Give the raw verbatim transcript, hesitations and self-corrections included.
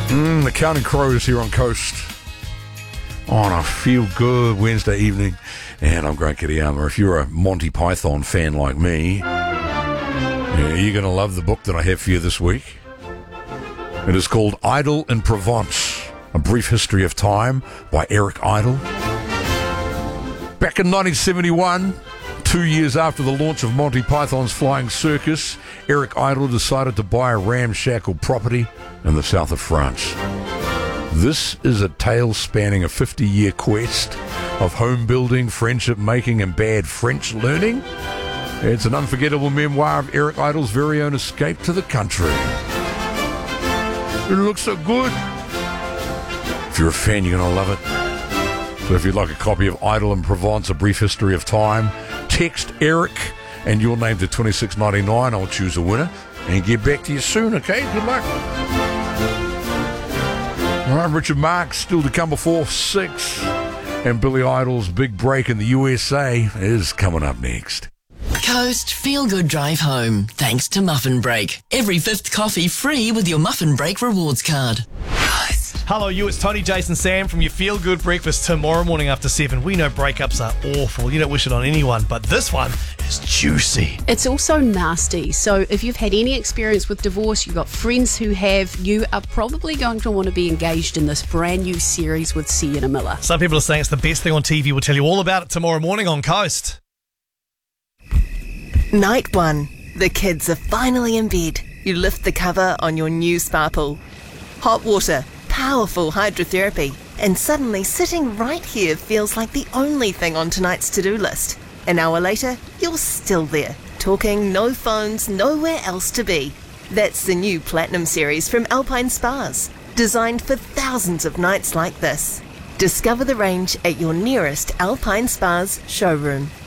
Mm, the Counting Crows here on Coast on a feel-good Wednesday evening. And I'm Grant Kiriyama. If you're a Monty Python fan like me, yeah, you're going to love the book that I have for you this week. It is called Idle in Provence, A Brief History of Time by Eric Idle. Back in nineteen seventy-one, two years after the launch of Monty Python's Flying Circus, Eric Idle decided to buy a ramshackle property in the south of France. This is a tale spanning a fifty-year quest of home building, friendship making, and bad French learning. It's an unforgettable memoir of Eric Idle's very own escape to the country. It looks so good. If you're a fan, you're going to love it. So if you'd like a copy of Idle in Provence, A Brief History of Time, text Eric and your name to twenty-six ninety-nine. I'll choose a winner and get back to you soon, okay? Good luck. All right, Richard Marx still to come before six. And Billy Idol's big break in the U S A is coming up next. Coast Feel Good Drive Home, thanks to Muffin Break. Every fifth coffee free with your Muffin Break rewards card. Hello, you. It's Tony, Jason, Sam from your Feel Good Breakfast tomorrow morning after seven. We know breakups are awful. You don't wish it on anyone, but this one is juicy. It's also nasty. So if you've had any experience with divorce, you've got friends who have, you are probably going to want to be engaged in this brand new series with Sienna Miller. Some people are saying it's the best thing on T V. We'll tell you all about it tomorrow morning on Coast. Night one. The kids are finally in bed. You lift the cover on your new spa pool. Hot water, powerful hydrotherapy, and suddenly sitting right here feels like the only thing on tonight's to-do list. An hour later, you're still there, talking, no phones, nowhere else to be. That's the new Platinum series from Alpine Spas, designed for thousands of nights like this. Discover the range at your nearest Alpine Spas showroom.